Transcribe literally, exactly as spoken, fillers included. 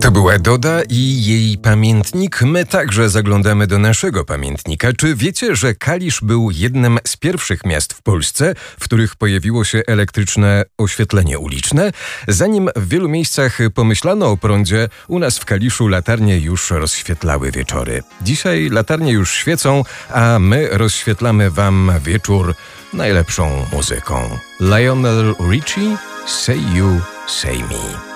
To była Doda i jej pamiętnik. My także zaglądamy do naszego pamiętnika. Czy wiecie, że Kalisz był jednym z pierwszych miast w Polsce, w których pojawiło się elektryczne oświetlenie uliczne? Zanim w wielu miejscach pomyślano o prądzie, u nas w Kaliszu latarnie już rozświetlały wieczory. Dzisiaj latarnie już świecą, a my rozświetlamy wam wieczór najlepszą muzyką. Lionel Richie, Say You, Say Me.